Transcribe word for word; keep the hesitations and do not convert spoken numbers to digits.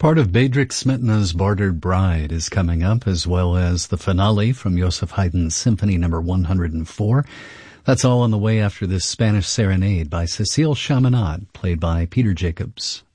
Part of Bedřich Smetana's Bartered Bride is coming up, as well as the finale from Joseph Haydn's Symphony number one hundred four. That's all on the way after this Spanish serenade by Cécile Chaminade, played by Peter Jacobs.